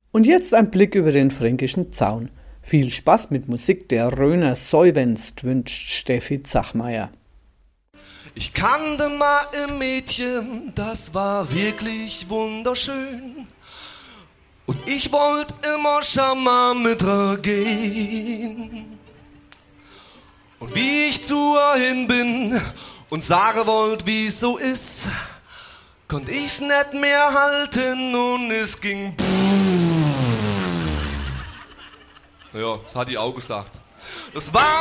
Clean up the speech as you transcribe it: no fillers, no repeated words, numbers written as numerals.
Und jetzt ein Blick über den fränkischen Zaun. Viel Spaß mit Musik der Röner Säuwenst, wünscht Steffi Zachmeier. Ich kannte mal ein Mädchen, das war wirklich wunderschön. Und ich wollte immer schon mal mit ihr gehen. Und wie ich zu ihr hin bin und sagen wollte, wie es so ist, konnte ich's nicht mehr halten und es ging. Ja, das hat die auch gesagt. Das war